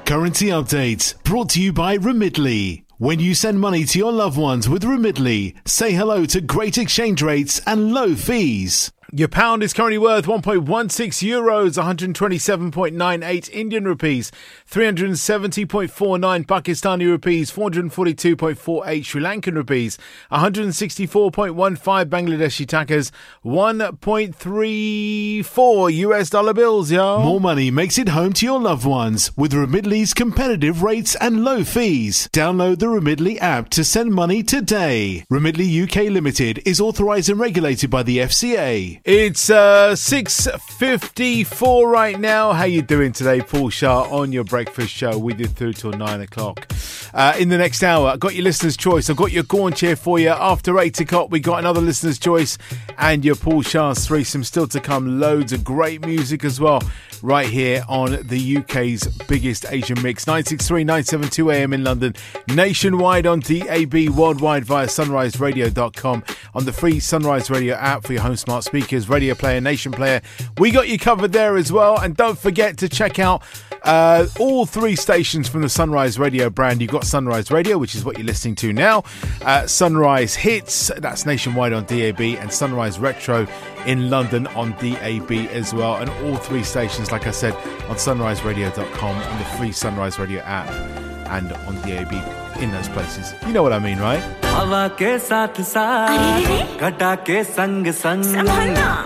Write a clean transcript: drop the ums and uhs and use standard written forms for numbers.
Currency update brought to you by Remitly. When you send money to your loved ones with Remitly, say hello to great exchange rates and low fees. Your pound is currently worth 1.16 euros, 127.98 Indian rupees, 370.49 Pakistani rupees, 442.48 Sri Lankan rupees, 164.15 Bangladeshi takas, 1.34 US dollar bills, yo. More money makes it home to your loved ones with Remitly's competitive rates and low fees. Download the Remitly app to send money today. Remitly UK Limited is authorised and regulated by the FCA. It's 6:54 right now. How you doing today? Paul Shah on your breakfast show with you through till 9 o'clock. In the next hour, I've got your listener's choice. I've got your Gaunch here for you. After 8 o'clock, we got another listener's choice and your Paul Shah's threesome still to come. Loads of great music as well right here on the UK's biggest Asian mix. 963 972 AM in London. Nationwide on DAB, worldwide via sunriseradio.com, on the free Sunrise Radio app for your home smart speakers, Radio Player, Nation Player. We got you covered there as well. And don't forget to check out all three stations from the Sunrise Radio brand. You've got Sunrise Radio, which is what you're listening to now, Sunrise Hits, that's nationwide on DAB, and Sunrise Retro in London on DAB as well. And all three stations, like I said, on sunriseradio.com, on the free Sunrise Radio app, and on DAB in those places. You know what I mean, right? हवा के साथ साथ घटा के संग संग